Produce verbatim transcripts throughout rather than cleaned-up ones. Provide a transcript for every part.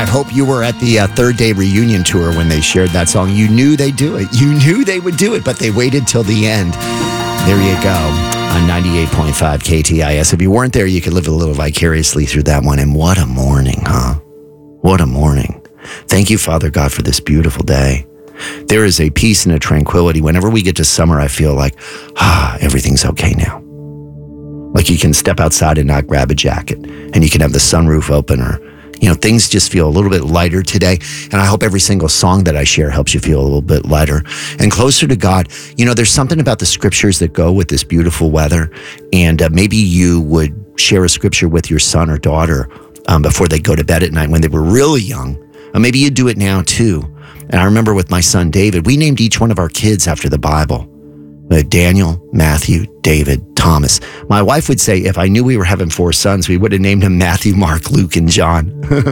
hope you were at the uh, third day reunion tour when they shared that song. You knew they'd do it. You knew they would do it, but they waited till the end. There you go on ninety-eight point five K T I S. If you weren't there, you could live a little vicariously through that one. And what a morning, huh? What a morning. Thank you, Father God, for this beautiful day. There is a peace and a tranquility. Whenever we get to summer, I feel like, ah, everything's okay now. Like you can step outside and not grab a jacket, and you can have the sunroof open, or, you know, things just feel a little bit lighter today. And I hope every single song that I share helps you feel a little bit lighter and closer to God. You know, there's something about the scriptures that go with this beautiful weather. And uh, maybe you would share a scripture with your son or daughter um, before they go to bed at night when they were really young. Or maybe you do it now too. And I remember with my son, David, we named each one of our kids after the Bible. Uh, Daniel, Matthew, David, Thomas. My wife would say if I knew we were having four sons, we would have named him Matthew, Mark, Luke, and John.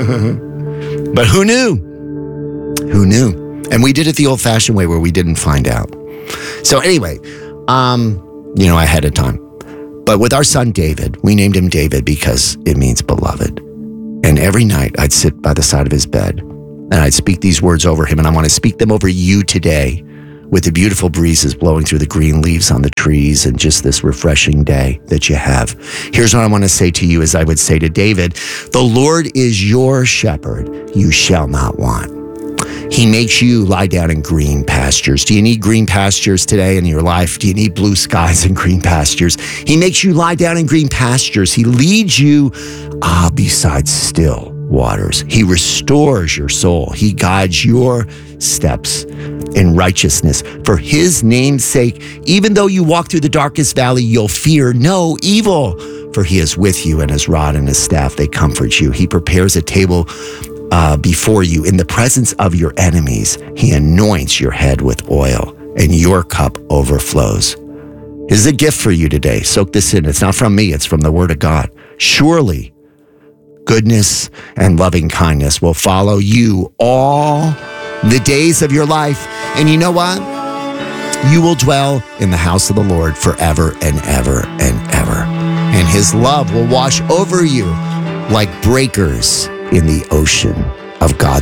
But who knew? Who knew? And we did it the old-fashioned way where we didn't find out. So anyway, um, you know, ahead of time. But with our son, David, we named him David because it means beloved. And every night I'd sit by the side of his bed and I'd speak these words over him. And I want to speak them over you today, with the beautiful breezes blowing through the green leaves on the trees and just this refreshing day that you have. Here's what I want to say to you, as I would say to David: the Lord is your shepherd, you shall not want. He makes you lie down in green pastures. Do you need green pastures today in your life? Do you need blue skies and green pastures? He makes you lie down in green pastures. He leads you ah, beside still waters. He restores your soul. He guides your steps in righteousness. For his name's sake, even though you walk through the darkest valley, you'll fear no evil, for he is with you, and his rod and his staff, they comfort you. He prepares a table uh, before you in the presence of your enemies. He anoints your head with oil, and your cup overflows. This is a gift for you today. Soak this in. It's not from me. It's from the word of God. Surely goodness and loving kindness will follow you all the days of your life. And you know what? You will dwell in the house of the Lord forever and ever and ever. And his love will wash over you like breakers in the ocean of God's